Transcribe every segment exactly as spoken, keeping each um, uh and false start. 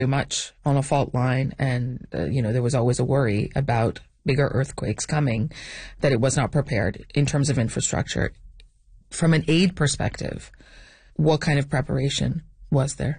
much on a fault line, and, uh, you know, there was always a worry about bigger earthquakes coming, that it was not prepared in terms of infrastructure. From an aid perspective, what kind of preparation was there?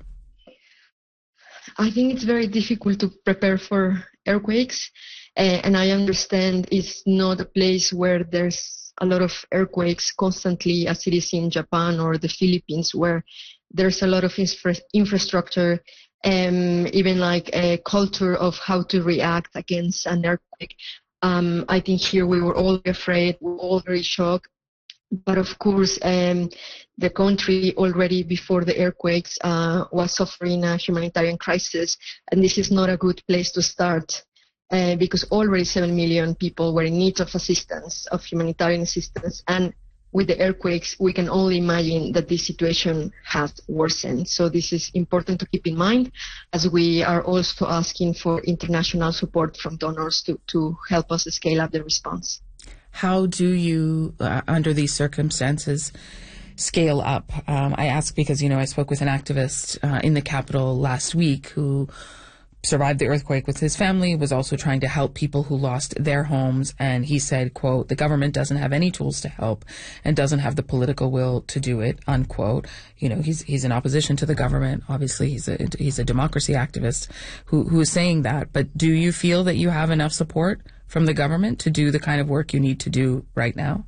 I think it's very difficult to prepare for earthquakes, uh, and I understand it's not a place where there's a lot of earthquakes constantly, as it is in Japan or the Philippines, where there's a lot of infra- infrastructure, um, even like a culture of how to react against an earthquake. Um, I think here we were all afraid, we were all very shocked. But of course, um, the country already before the earthquakes uh, was suffering a humanitarian crisis, and this is not a good place to start uh, because already seven million people were in need of assistance, of humanitarian assistance, and with the earthquakes, we can only imagine that this situation has worsened. So this is important to keep in mind, as we are also asking for international support from donors to, to help us scale up the response. How do you, uh, under these circumstances, scale up? Um, I ask because, you know, I spoke with an activist uh, in the capital last week who survived the earthquake with his family, was also trying to help people who lost their homes. And he said, quote, the government doesn't have any tools to help and doesn't have the political will to do it, unquote. You know, he's he's in opposition to the government. Obviously, he's a he's a democracy activist who who is saying that. But do you feel that you have enough support from the government to do the kind of work you need to do right now?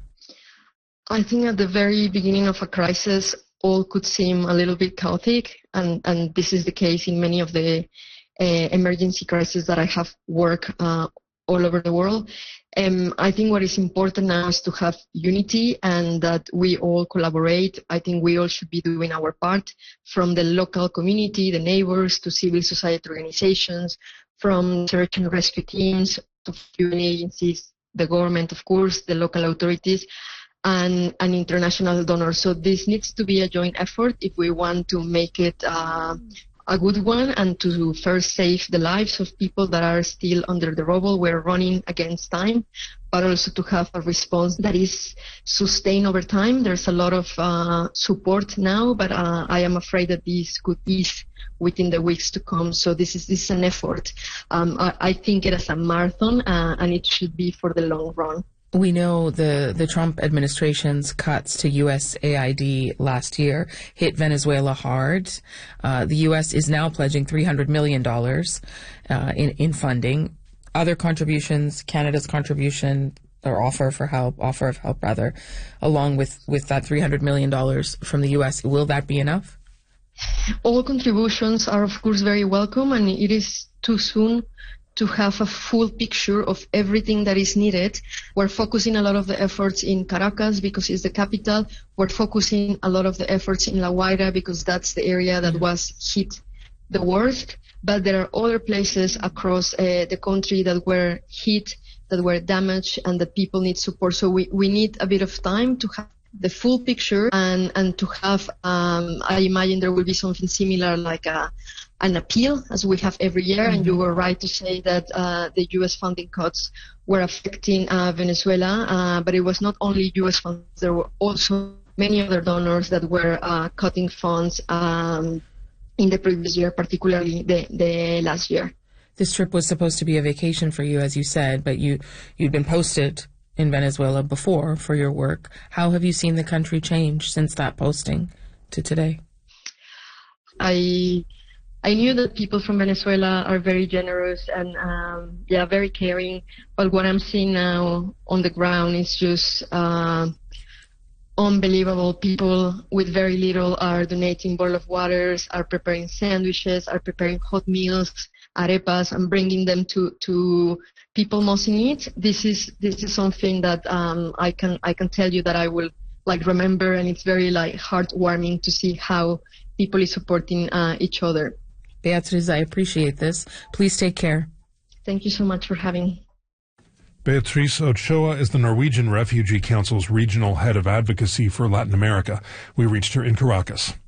I think at the very beginning of a crisis, all could seem a little bit chaotic, and, and this is the case in many of the uh, emergency crises that I have worked uh, all over the world. Um, I think what is important now is to have unity and that we all collaborate. I think we all should be doing our part, from the local community, the neighbors, to civil society organizations, from search and rescue teams, to U N agencies, the government, of course, the local authorities, and, and international donors. So this needs to be a joint effort if we want to make it uh, a good one, and to first save the lives of people that are still under the rubble. We're running against time, but also to have a response that is sustained over time. There's a lot of uh, support now, but uh, I am afraid that this could ease within the weeks to come. So this is this is an effort. Um, I, I think it is a marathon, uh, and it should be for the long run. We know the, the Trump administration's cuts to U S A I D last year hit Venezuela hard. Uh, the U S is now pledging three hundred million dollars uh, in, in funding. Other contributions, Canada's contribution or offer for help, offer of help rather, along with, with that three hundred million dollars from the U S, will that be enough? All contributions are, of course, very welcome, and it is too soon to have a full picture of everything that is needed. We're focusing a lot of the efforts in Caracas because it's the capital. We're focusing a lot of the efforts in La Guaira because that's the area that was hit the worst. But there are other places across uh, the country that were hit, that were damaged, and that people need support. So we, we need a bit of time to have the full picture and, and to have, um, I imagine there will be something similar like a, an appeal as we have every year. Mm-hmm. And you were right to say that uh, the U S funding cuts were affecting uh, Venezuela, uh, but it was not only U S funds. There were also many other donors that were uh, cutting funds um, in the previous year, particularly the, the last year. This trip was supposed to be a vacation for you, as you said, but you, you'd been posted in Venezuela before for your work. How have you seen the country change since that posting to today? I I knew that people from Venezuela are very generous and um, yeah, very caring. But what I'm seeing now on the ground is just uh, unbelievable. People with very little are donating bottles of waters, are preparing sandwiches, are preparing hot meals, arepas, and bringing them to to people most in need. This is this is something that um, I can I can tell you that I will like remember, and it's very like heartwarming to see how people is supporting uh, each other. Beatriz, I appreciate this. Please take care. Thank you so much for having me. Beatriz Ochoa is the Norwegian Refugee Council's regional head of advocacy for Latin America. We reached her in Caracas.